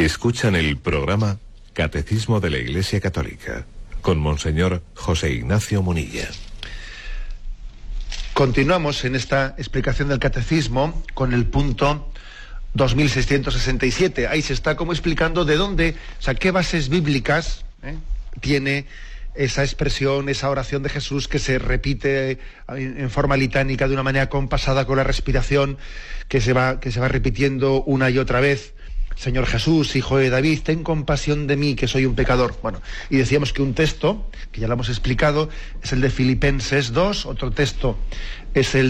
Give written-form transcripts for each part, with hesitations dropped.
Escuchan el programa Catecismo de la Iglesia Católica con Monseñor José Ignacio Munilla. Continuamos en esta explicación del Catecismo con el punto 2667. Ahí se está como explicando de dónde, o sea, qué bases bíblicas tiene esa expresión, esa oración de Jesús que se repite en forma litánica de una manera compasada con la respiración, que se va repitiendo una y otra vez. Señor Jesús, Hijo de David, ten compasión de mí, que soy un pecador. Bueno, y decíamos que un texto, que ya lo hemos explicado, es el de Filipenses 2, otro texto es el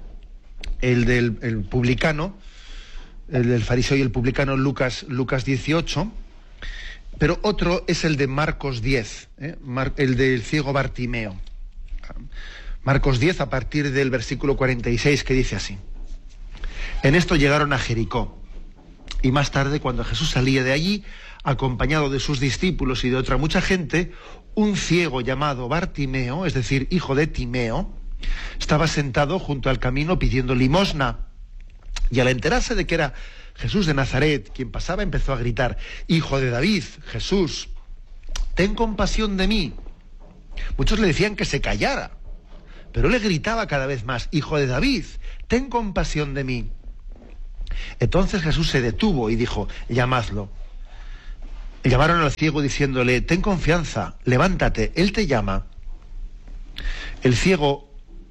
del publicano, el del fariseo y el publicano, Lucas 18, pero otro es el de Marcos 10, el del ciego Bartimeo. Marcos 10, a partir del versículo 46, que dice así: En esto llegaron a Jericó. Y más tarde, cuando Jesús salía de allí, acompañado de sus discípulos y de otra mucha gente, un ciego llamado Bartimeo, es decir, hijo de Timeo, estaba sentado junto al camino pidiendo limosna. Y al enterarse de que era Jesús de Nazaret quien pasaba, empezó a gritar: Hijo de David, Jesús, ten compasión de mí. Muchos le decían que se callara, pero él le gritaba cada vez más: Hijo de David, ten compasión de mí. Entonces Jesús se detuvo y dijo: llamadlo. Llamaron al ciego diciéndole: ten confianza, levántate, él te llama. El ciego,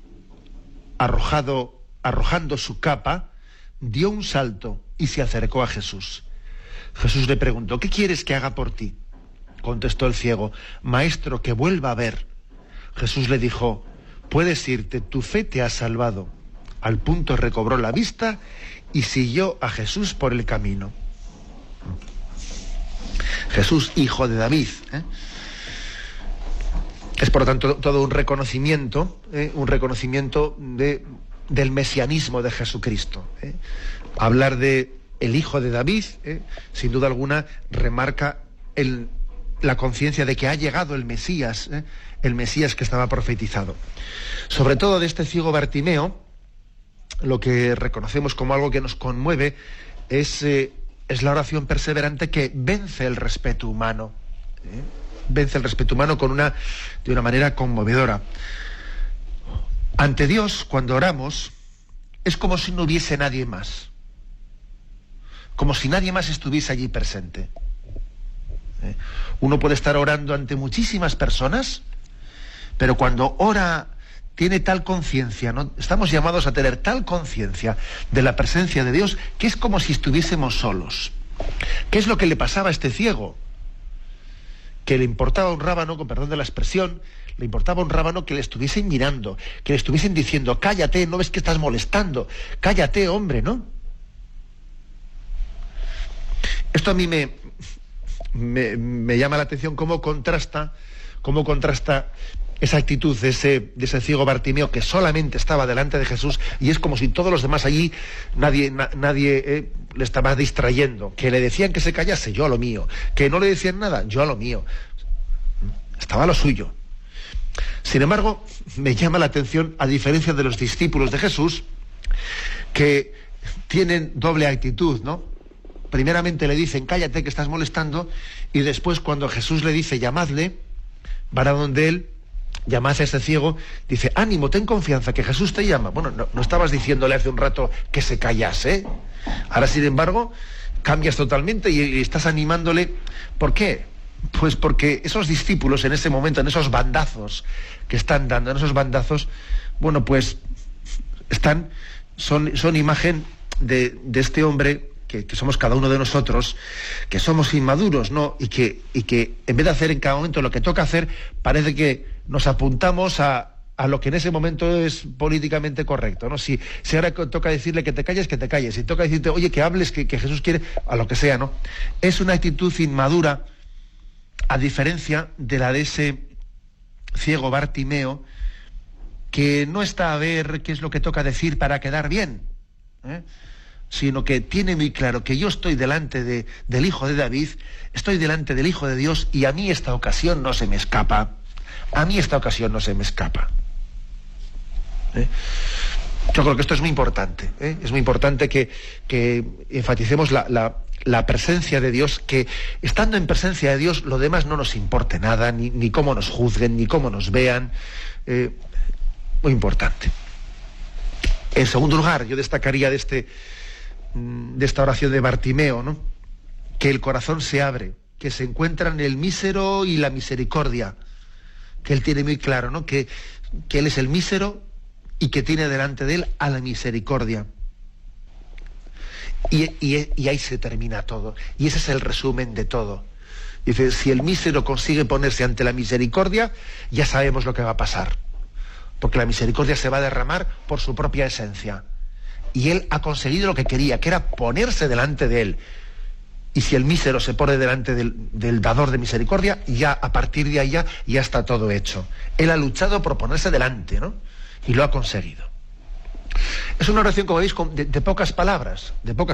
arrojando su capa, dio un salto y se acercó a Jesús. Jesús le preguntó: ¿qué quieres que haga por ti? Contestó el ciego: Maestro, que vuelva a ver. Jesús le dijo: puedes irte, tu fe te ha salvado. Al punto recobró la vista y siguió a Jesús por el camino. Jesús, hijo de David, es por lo tanto todo un reconocimiento del mesianismo de Jesucristo. Hablar de el hijo de David, sin duda alguna, remarca la conciencia de que ha llegado el Mesías que estaba profetizado. Sobre todo de este ciego Bartimeo, lo que reconocemos como algo que nos conmueve es la oración perseverante que vence el respeto humano. Vence el respeto humano de una manera conmovedora. Ante Dios, cuando oramos, es como si no hubiese nadie más. Como si nadie más estuviese allí presente. Uno puede estar orando ante muchísimas personas, pero cuando ora tiene tal conciencia, ¿no? Estamos llamados a tener tal conciencia de la presencia de Dios que es como si estuviésemos solos. ¿Qué es lo que le pasaba a este ciego? Que le importaba un rábano, con perdón de la expresión, le importaba un rábano que le estuviesen mirando, que le estuviesen diciendo: cállate, ¿no ves que estás molestando? Cállate, hombre, ¿no? Esto a mí me llama la atención cómo contrasta esa actitud de ese ciego Bartimeo, que solamente estaba delante de Jesús, y es como si todos los demás allí, nadie le estaba distrayendo. Que le decían que se callase, yo a lo mío. Que no le decían nada, yo a lo mío. Estaba a lo suyo. Sin embargo, me llama la atención, a diferencia de los discípulos de Jesús, que tienen doble actitud, ¿no? Primeramente le dicen: cállate, que estás molestando, y después, cuando Jesús le dice: llamadle, van a donde él, llamad a ese ciego, dice: ánimo, ten confianza, que Jesús te llama. Bueno, no estabas diciéndole hace un rato que se callase. Ahora, sin embargo, cambias totalmente y estás animándole. ¿Por qué? Pues porque esos discípulos en ese momento, en esos bandazos que están dando, bueno, pues son imagen de este hombre que somos cada uno de nosotros, que somos inmaduros, ¿no? Y que en vez de hacer en cada momento lo que toca hacer, parece que nos apuntamos a lo que en ese momento es políticamente correcto, ¿no? Si ahora toca decirle que te calles, que te calles. Si toca decirte, oye, que hables, que Jesús quiere, a lo que sea, ¿no? Es una actitud inmadura, a diferencia de la de ese ciego Bartimeo, que no está a ver qué es lo que toca decir para quedar bien, sino que tiene muy claro que yo estoy delante del Hijo de David, estoy delante del Hijo de Dios, y a mí esta ocasión no se me escapa. Yo creo que esto es muy importante. Es muy importante que enfaticemos la la presencia de Dios, que estando en presencia de Dios lo demás no nos importe nada, ni cómo nos juzguen, ni cómo nos vean. Muy importante. En segundo lugar, yo destacaría de esta oración de Bartimeo, ¿no?, que el corazón se abre, que se encuentran el mísero y la misericordia, que él tiene muy claro, ¿no?, que él es el mísero y que tiene delante de él a la misericordia. Y ahí se termina todo. Y ese es el resumen de todo. Dice, si el mísero consigue ponerse ante la misericordia, ya sabemos lo que va a pasar. Porque la misericordia se va a derramar por su propia esencia. Y él ha conseguido lo que quería, que era ponerse delante de él. Y si el mísero se pone delante del dador de misericordia, ya a partir de ahí ya está todo hecho. Él ha luchado por ponerse delante, ¿no? Y lo ha conseguido. Es una oración, como veis, de pocas palabras,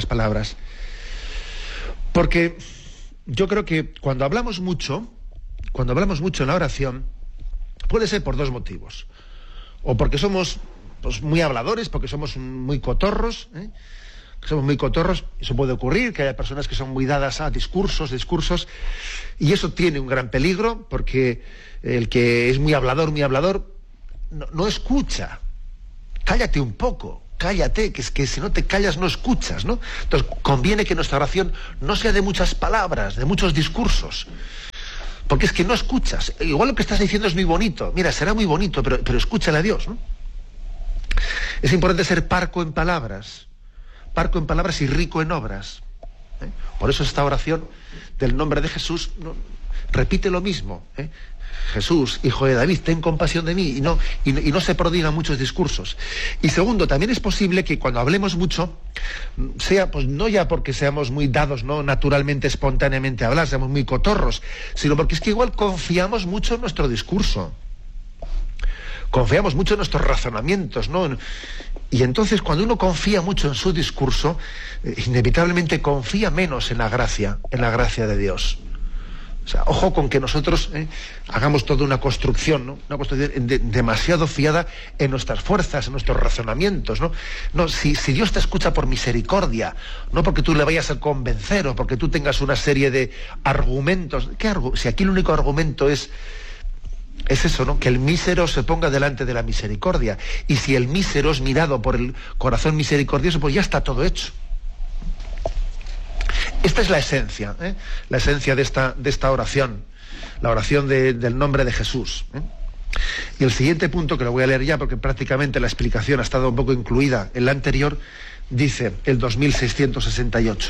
porque yo creo que cuando hablamos mucho en la oración, puede ser por dos motivos. O porque somos muy habladores, porque somos muy cotorros, somos muy cotorros. Eso puede ocurrir, que haya personas que son muy dadas a discursos, y eso tiene un gran peligro, porque el que es muy hablador, no escucha. Cállate un poco, cállate, que es que si no te callas no escuchas, ¿no? Entonces conviene que nuestra oración no sea de muchas palabras, de muchos discursos, porque es que no escuchas. Igual lo que estás diciendo es muy bonito, mira, será muy bonito, pero escúchale a Dios, ¿no? Es importante ser parco en palabras y rico en obras, ¿eh? Por eso esta oración del nombre de Jesús, ¿no?, repite lo mismo, ¿eh? Jesús, hijo de David, ten compasión de mí, y no se prodigan muchos discursos. Y segundo, también es posible que cuando hablemos mucho, sea pues no ya porque seamos muy dados, ¿no?, naturalmente, espontáneamente a hablar, seamos muy cotorros, sino porque es que igual confiamos mucho en nuestro discurso. Confiamos mucho en nuestros razonamientos, ¿no? Y entonces cuando uno confía mucho en su discurso, inevitablemente confía menos en la gracia de Dios. O sea, ojo con que nosotros hagamos toda una construcción, ¿no?, una construcción demasiado fiada en nuestras fuerzas, en nuestros razonamientos, ¿no? No, si Dios te escucha por misericordia, no porque tú le vayas a convencer o porque tú tengas una serie de argumentos. Si aquí el único argumento es eso, ¿no?, que el mísero se ponga delante de la misericordia. Y si el mísero es mirado por el corazón misericordioso, pues ya está todo hecho. Esta es la esencia, la esencia de esta oración, la oración del nombre de Jesús. Y el siguiente punto, que lo voy a leer ya, porque prácticamente la explicación ha estado un poco incluida en la anterior, dice el 2668.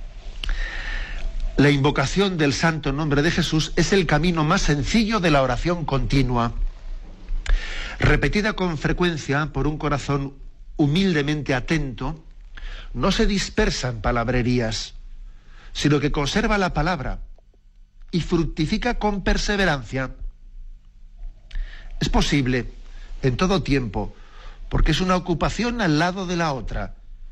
La invocación del santo nombre de Jesús es el camino más sencillo de la oración continua, repetida con frecuencia por un corazón humildemente atento. No se dispersa en palabrerías, sino que conserva la palabra y fructifica con perseverancia. Es posible en todo tiempo, porque es una ocupación al lado de la otra.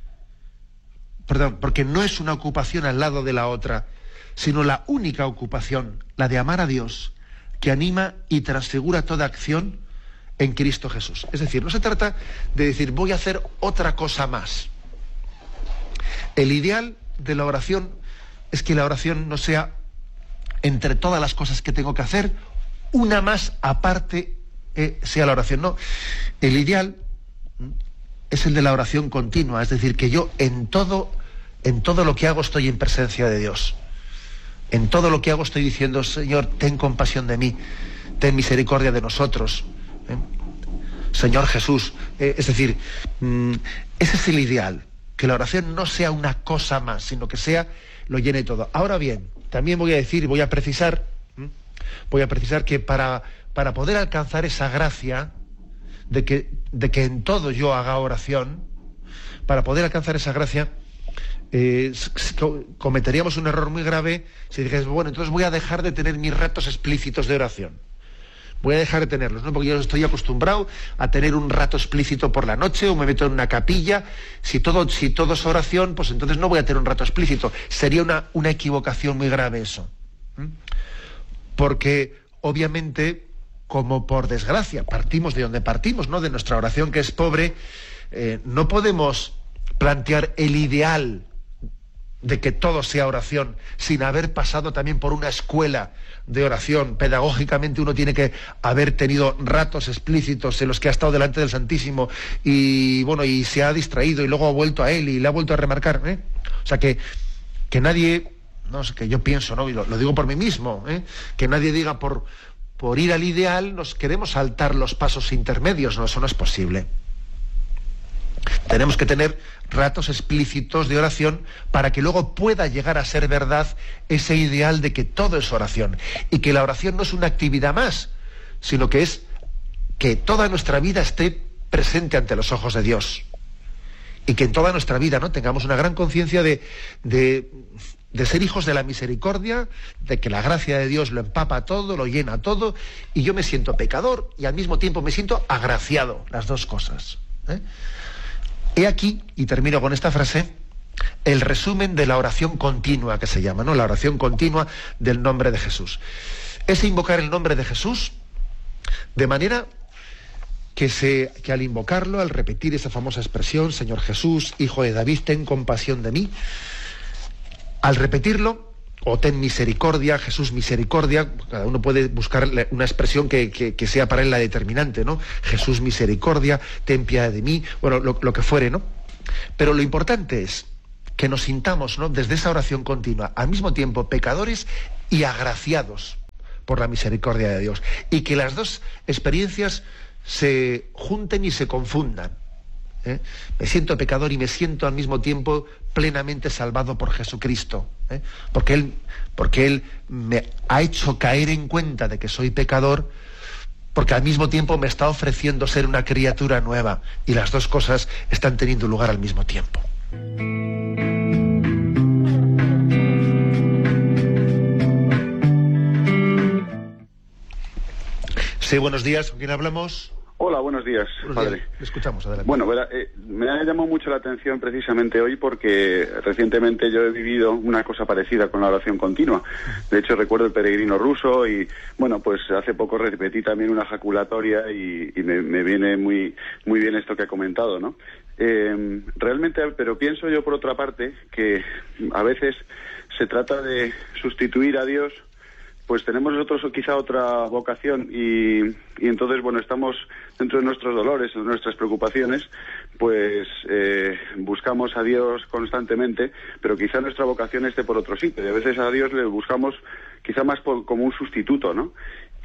Porque no es una ocupación al lado de la otra, sino la única ocupación, la de amar a Dios, que anima y transfigura toda acción en Cristo Jesús. Es decir, no se trata de decir voy a hacer otra cosa más. El ideal de la oración es que la oración no sea, entre todas las cosas que tengo que hacer, una más aparte sea la oración. No, el ideal es el de la oración continua, es decir, que yo en todo lo que hago estoy en presencia de Dios. En todo lo que hago estoy diciendo, Señor, ten compasión de mí, ten misericordia de nosotros, Señor Jesús. Es decir, ese es el ideal, que la oración no sea una cosa más, sino que sea, lo llene todo. Ahora bien, también voy a precisar que para poder alcanzar esa gracia de que en todo yo haga oración, para poder alcanzar esa gracia, cometeríamos un error muy grave si dijésemos, bueno, entonces voy a dejar de tener mis ratos explícitos de oración. Voy a dejar de tenerlos, ¿no? Porque yo estoy acostumbrado a tener un rato explícito por la noche, o me meto en una capilla. Si todo es oración, pues entonces no voy a tener un rato explícito. Sería una equivocación muy grave eso. Porque, obviamente, como por desgracia, partimos de donde partimos, ¿no?, de nuestra oración, que es pobre, no podemos plantear el ideal de que todo sea oración, sin haber pasado también por una escuela de oración. Pedagógicamente uno tiene que haber tenido ratos explícitos en los que ha estado delante del Santísimo y se ha distraído y luego ha vuelto a él y le ha vuelto a remarcar, ¿eh? O sea que nadie, no sé, que yo pienso, ¿no? Y lo digo por mí mismo, ¿eh? Que nadie diga por ir al ideal nos queremos saltar los pasos intermedios. No, eso no es posible. Tenemos que tener ratos explícitos de oración para que luego pueda llegar a ser verdad ese ideal de que todo es oración y que la oración no es una actividad más, sino que es que toda nuestra vida esté presente ante los ojos de Dios y que en toda nuestra vida, ¿no?, tengamos una gran conciencia de ser hijos de la misericordia, de que la gracia de Dios lo empapa todo, lo llena todo, y yo me siento pecador y al mismo tiempo me siento agraciado, las dos cosas, ¿eh? He aquí, y termino con esta frase, el resumen de la oración continua que se llama, ¿no? La oración continua del nombre de Jesús. Es invocar el nombre de Jesús de manera que al invocarlo, al repetir esa famosa expresión, Señor Jesús, Hijo de David, ten compasión de mí, al repetirlo, o ten misericordia, Jesús misericordia, cada uno puede buscar una expresión que sea para él la determinante, ¿no? Jesús misericordia, ten piedad de mí, bueno, lo que fuere, ¿no? Pero lo importante es que nos sintamos, ¿no?, desde esa oración continua, al mismo tiempo pecadores y agraciados por la misericordia de Dios, y que las dos experiencias se junten y se confundan, ¿eh? Me siento pecador y me siento al mismo tiempo plenamente salvado por Jesucristo, ¿eh? Porque Él me ha hecho caer en cuenta de que soy pecador, porque al mismo tiempo me está ofreciendo ser una criatura nueva, y las dos cosas están teniendo lugar al mismo tiempo. Sí, buenos días, ¿con quién hablamos? Hola, buenos días, padre. Le escuchamos, adelante. Bueno, me ha llamado mucho la atención precisamente hoy porque recientemente yo he vivido una cosa parecida con la oración continua. De hecho, recuerdo el peregrino ruso y, bueno, pues hace poco repetí también una jaculatoria y me viene muy bien esto que ha comentado, ¿no? Realmente, pero pienso yo por otra parte que a veces se trata de sustituir a Dios. Pues tenemos nosotros quizá otra vocación y entonces, bueno, estamos dentro de nuestros dolores, de nuestras preocupaciones, pues buscamos a Dios constantemente, pero quizá nuestra vocación esté por otro sitio, y a veces a Dios le buscamos quizá más como un sustituto, ¿no?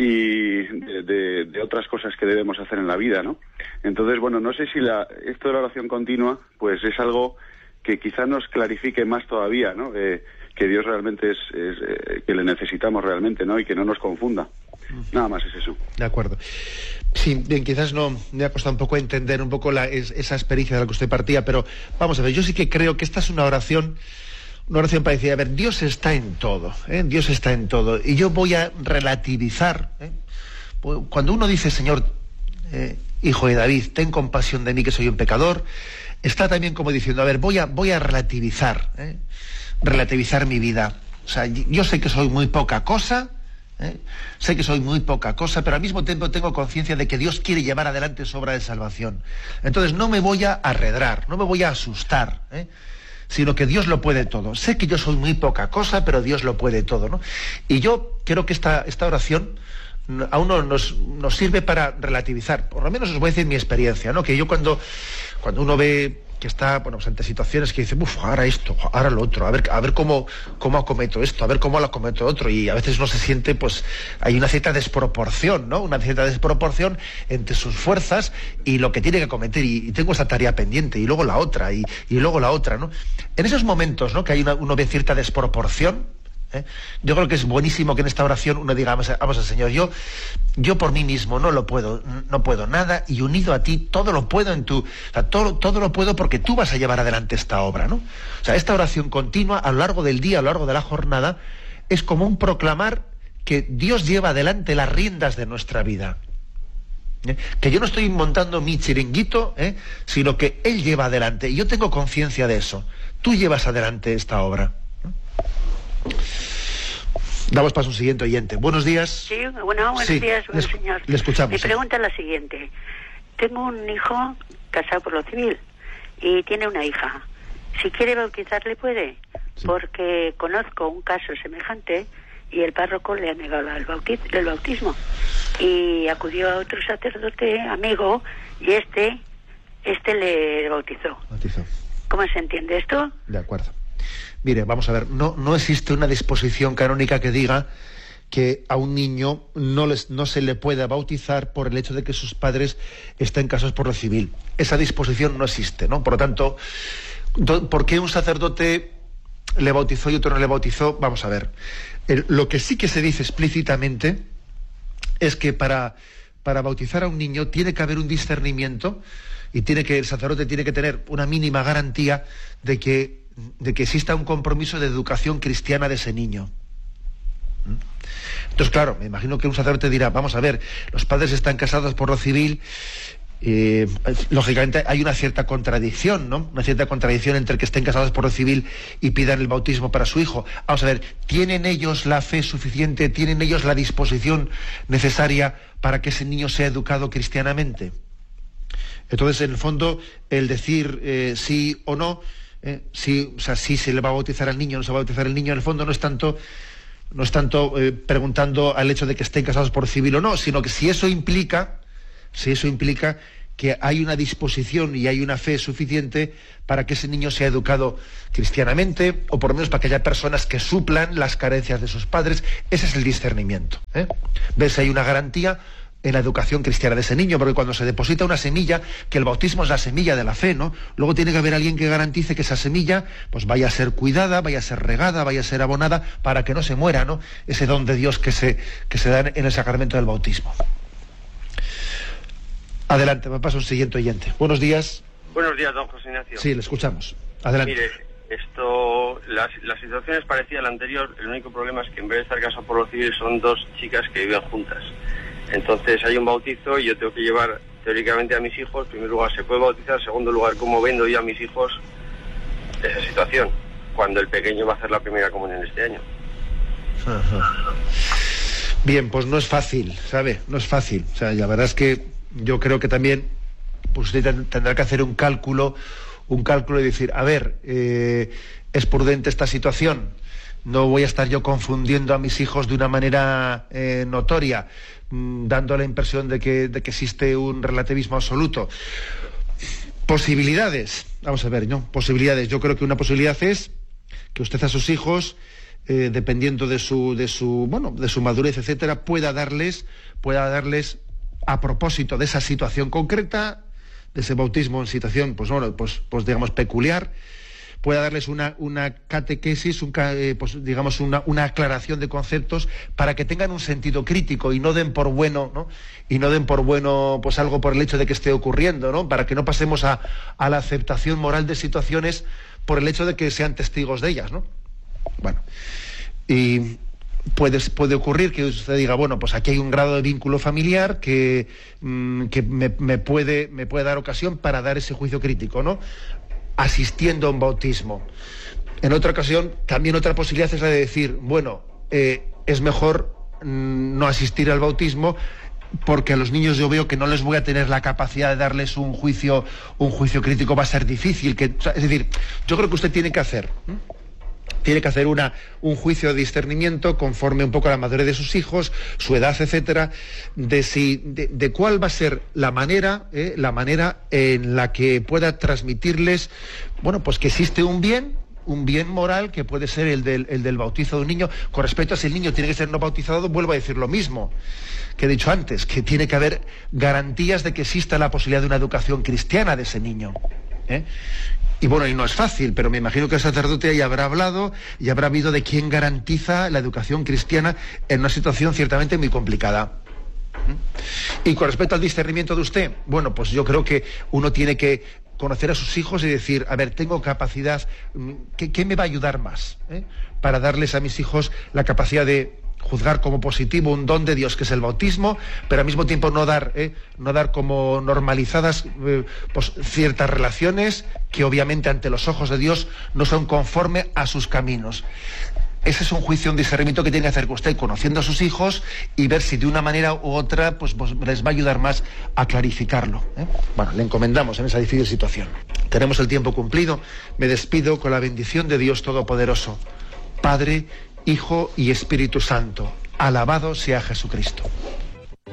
Y de otras cosas que debemos hacer en la vida, ¿no? Entonces, bueno, no sé si esto de la oración continua, pues es algo que quizá nos clarifique más todavía, ¿no? Que Dios realmente es que le necesitamos realmente, ¿no? Y que no nos confunda. Nada más es eso. De acuerdo. Sí, bien, quizás no me ha costado un poco entender un poco esa experiencia de la que usted partía, pero vamos a ver, yo sí que creo que esta es una oración parecida. A ver, Dios está en todo, ¿eh? Dios está en todo. Y yo voy a relativizar, ¿eh? Cuando uno dice, Señor, Hijo de David, ten compasión de mí que soy un pecador, está también como diciendo, a ver, voy a relativizar, ¿eh? Relativizar mi vida. O sea, yo sé que soy muy poca cosa, sé que soy muy poca cosa, pero al mismo tiempo tengo conciencia de que Dios quiere llevar adelante su obra de salvación. Entonces no me voy a arredrar, no me voy a asustar, sino que Dios lo puede todo. Sé que yo soy muy poca cosa, pero Dios lo puede todo, ¿no? Y yo creo que esta oración a uno nos sirve para relativizar. Por lo menos os voy a decir mi experiencia, ¿no? Que yo cuando uno ve que está, bueno, pues ante situaciones que dice, ahora esto, ahora lo otro, a ver cómo acometo esto, a ver cómo lo acometo otro, y a veces uno se siente, pues, hay una cierta desproporción, ¿no? Una cierta desproporción entre sus fuerzas y lo que tiene que acometer, y tengo esa tarea pendiente, y luego la otra, y luego la otra, ¿no? En esos momentos, ¿no?, que hay uno ve cierta desproporción, yo creo que es buenísimo que en esta oración uno diga, vamos al Señor, yo por mí mismo no puedo nada, y unido a ti todo lo puedo todo lo puedo porque tú vas a llevar adelante esta obra, ¿no? O sea, esta oración continua a lo largo del día, a lo largo de la jornada, es como un proclamar que Dios lleva adelante las riendas de nuestra vida. Que yo no estoy montando mi chiringuito, sino que Él lleva adelante, y yo tengo conciencia de eso. Tú llevas adelante esta obra. Damos paso a un siguiente oyente. Buenos días. Sí, buenos días, señor. Le escuchamos. Mi pregunta es la siguiente. Tengo un hijo casado por lo civil y tiene una hija. Si quiere bautizarle, ¿puede? porque conozco un caso semejante y el párroco le ha negado el bautismo. Y acudió a otro sacerdote amigo y este le bautizó. ¿Cómo se entiende esto? De acuerdo. Mire, vamos a ver, no existe una disposición canónica que diga que a un niño no se le pueda bautizar por el hecho de que sus padres estén casados por lo civil. Esa disposición no existe, ¿no? Por lo tanto, ¿por qué un sacerdote le bautizó y otro no le bautizó? Vamos a ver. Lo que sí que se dice explícitamente es que para bautizar a un niño tiene que haber un discernimiento y el sacerdote tiene que tener una mínima garantía de que exista un compromiso de educación cristiana de ese niño. Entonces, claro, me imagino que un sacerdote dirá, vamos a ver, los padres están casados por lo civil, lógicamente hay una cierta contradicción, ¿no? Una cierta contradicción entre que estén casados por lo civil y pidan el bautismo para su hijo. Vamos a ver, ¿tienen ellos la fe suficiente, tienen ellos la disposición necesaria para que ese niño sea educado cristianamente? Entonces, en el fondo, el decir sí o no, si se le va a bautizar al niño o no se va a bautizar al niño, en el fondo no es tanto preguntando al hecho de que estén casados por civil o no, sino que si eso implica que hay una disposición y hay una fe suficiente para que ese niño sea educado cristianamente, o por lo menos para que haya personas que suplan las carencias de sus padres. Ese es el discernimiento, ¿eh? Ver si hay una garantía en la educación cristiana de ese niño, porque cuando se deposita una semilla, que el bautismo es la semilla de la fe, ¿no? Luego tiene que haber alguien que garantice que esa semilla pues vaya a ser cuidada, vaya a ser regada, vaya a ser abonada, para que no se muera, ¿no? Ese don de Dios que se da en el sacramento del bautismo. Adelante, me pasa un siguiente oyente. Buenos días. Buenos días, don José Ignacio. Sí, le escuchamos. Adelante. Mire, la situación es parecida a la anterior. El único problema es que en vez de estar casados por lo civil son dos chicas que viven juntas. Entonces hay un bautizo y yo tengo que llevar teóricamente a mis hijos. En primer lugar, se puede bautizar. En segundo lugar, ¿cómo vendo yo a mis hijos esa situación? Cuando el pequeño va a hacer la primera comunión este año. Ajá. Bien, pues no es fácil, ¿sabe? No es fácil. O sea, la verdad es que yo creo que también pues usted tendrá que hacer un cálculo y decir, a ver, ¿es prudente esta situación? No voy a estar yo confundiendo a mis hijos de una manera notoria, dando la impresión de que existe un relativismo absoluto. Posibilidades, vamos a ver, ¿no? Posibilidades. Yo creo que una posibilidad es que usted a sus hijos, dependiendo de su madurez, etcétera, pueda darles a propósito de esa situación concreta, de ese bautismo en situación, pues digamos peculiar, pueda darles una catequesis, una aclaración de conceptos para que tengan un sentido crítico y no den por bueno, ¿no? Y no den por bueno pues algo por el hecho de que esté ocurriendo, ¿no? Para que no pasemos a la aceptación moral de situaciones por el hecho de que sean testigos de ellas, ¿no? Bueno, y puede ocurrir que usted diga, bueno, pues aquí hay un grado de vínculo familiar que me puede dar ocasión para dar ese juicio crítico, ¿no? Asistiendo a un bautismo. En otra ocasión, también otra posibilidad es la de decir, bueno, es mejor no asistir al bautismo porque a los niños yo veo que no les voy a tener la capacidad de darles un juicio crítico, va a ser difícil. Es decir, yo creo que usted tiene que hacer un juicio de discernimiento conforme un poco a la madurez de sus hijos, su edad, etcétera, de cuál va a ser la manera en la que pueda transmitirles, bueno, pues que existe un bien moral que puede ser el del bautizo de un niño. Con respecto a si el niño tiene que ser no bautizado, vuelvo a decir lo mismo que he dicho antes, que tiene que haber garantías de que exista la posibilidad de una educación cristiana de ese niño, ¿eh? Y bueno, y no es fácil, pero me imagino que el sacerdote ya habrá hablado y habrá habido de quién garantiza la educación cristiana en una situación ciertamente muy complicada. Y con respecto al discernimiento de usted, bueno, pues yo creo que uno tiene que conocer a sus hijos y decir, a ver, tengo capacidad, ¿qué me va a ayudar más? Para darles a mis hijos la capacidad de juzgar como positivo un don de Dios que es el bautismo, pero al mismo tiempo no dar como normalizadas pues ciertas relaciones que obviamente ante los ojos de Dios no son conforme a sus caminos. Ese es un juicio, un discernimiento que tiene que hacer usted conociendo a sus hijos y ver si de una manera u otra pues les va a ayudar más a clarificarlo, ¿eh? Bueno, le encomendamos en esa difícil situación. Tenemos el tiempo cumplido. Me despido con la bendición de Dios Todopoderoso, Padre, Hijo y Espíritu Santo. Alabado sea Jesucristo.